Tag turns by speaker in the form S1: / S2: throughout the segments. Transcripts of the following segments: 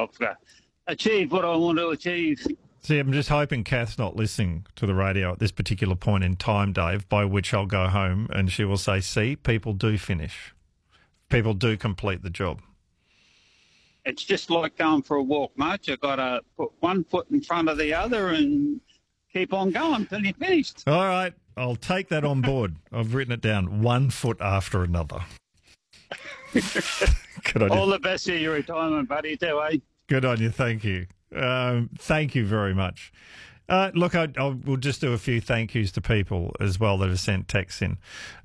S1: achieve what I want to achieve.
S2: See, I'm just hoping Kath's not listening to the radio at this particular point in time, Dave, by which I'll go home and she will say, see, people do finish. People do complete the job.
S1: It's just like going for a walk, mate. You've got to put one foot in front of the other and keep on going till you're finished.
S2: All right, I'll take that on board. I've written it down, 1 foot after another. Good on you.
S1: All the best for your retirement, buddy, too, eh?
S2: Good on you, thank you. Thank you very much. Look, we'll just do a few thank yous to people as well that have sent texts in.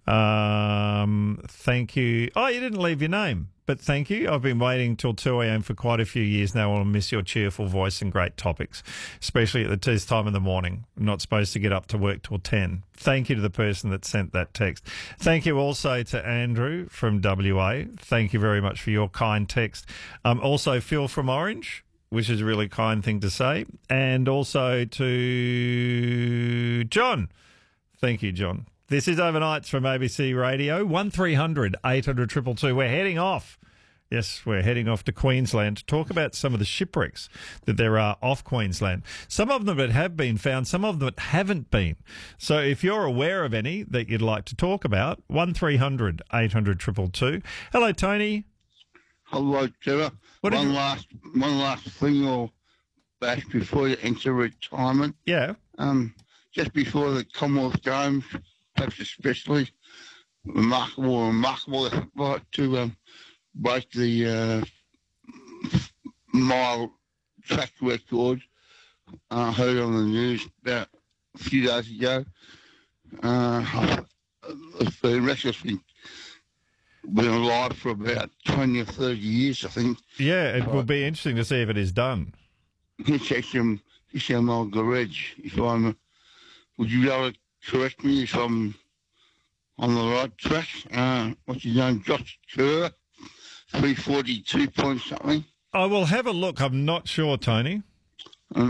S2: Thank you. Oh, you didn't leave your name, but thank you. I've been waiting till 2 a.m. for quite a few years now. I'll miss your cheerful voice and great topics, especially at this time in the morning. I'm not supposed to get up to work till 10. Thank you to the person that sent that text. Thank you also to Andrew from WA. Thank you very much for your kind text. Also, Phil from Orange, which is a really kind thing to say. And also to John. Thank you, John. This is Overnights from ABC Radio, 1300 800 222. We're heading off. Yes, we're heading off to Queensland to talk about some of the shipwrecks that there are off Queensland. Some of them that have been found, some of them that haven't been. So if you're aware of any that you'd like to talk about, 1300 800 222. Hello, Tony.
S3: Hello, Trevor. One last thing, or back before you enter retirement.
S2: Yeah.
S3: Just before the Commonwealth Games, perhaps especially remarkable to break the mile track record. I heard on the news about a few days ago. It's been recklessly been alive for about 20 or 30 years, I think.
S2: Yeah, it will be interesting to see if it is done.
S3: Hisham Al-Garaj, would you be able to correct me if I'm on the right track? What's his name? Josh Kerr, 342 point something.
S2: I will have a look. I'm not sure, Tony.
S3: And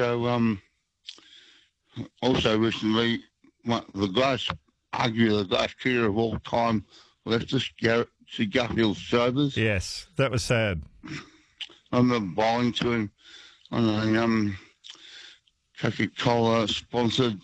S3: also recently, the greatest cheater of all time left us, to Garfield Sobers.
S2: Yes, that was sad.
S3: I remember bowling to him on a Coca-Cola sponsored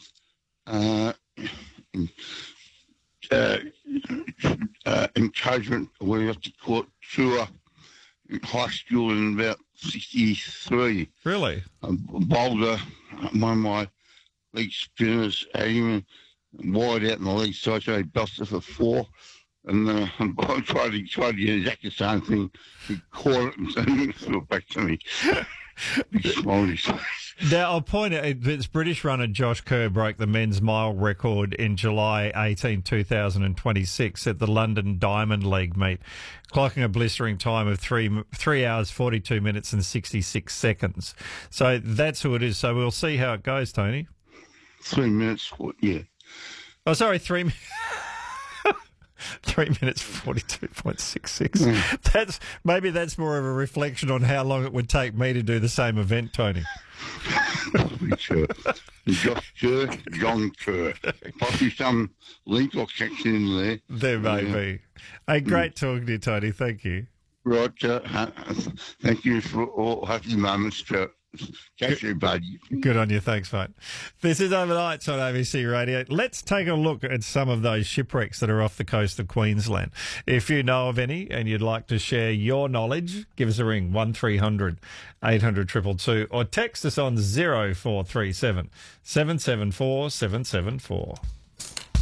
S3: encouragement, we have to call it, tour in high school in about 63.
S2: Really?
S3: A bowler, one of my league spinners, had him wide out in the league side, so he busted for 4. And I tried to do exactly the same thing. He caught it and threw it back to me.
S2: Now, I'll point out, it's British runner Josh Kerr broke the men's mile record in July 18, 2026 at the London Diamond League meet, clocking a blistering time of 3 hours, 42 minutes and 66 seconds. So that's who it is. So we'll see how it goes, Tony.
S3: 3 minutes, yeah.
S2: Oh, sorry, 3 minutes. 3 minutes 42.66. Maybe that's more of a reflection on how long it would take me to do the same event, Tony.
S3: Sure. Josh Kerr, John Kerr. Possibly some link or connection in there.
S2: There may be. Hey, great talking to you, Tony. Thank you.
S3: Roger. Thank you for all happy moments, Trevor. Catch you, buddy.
S2: Good on you. Thanks, mate. This is Overnights on ABC Radio. Let's take a look at some of those shipwrecks that are off the coast of Queensland. If you know of any and you'd like to share your knowledge, give us a ring, 1300 800 222, or text us on 0437 774 774.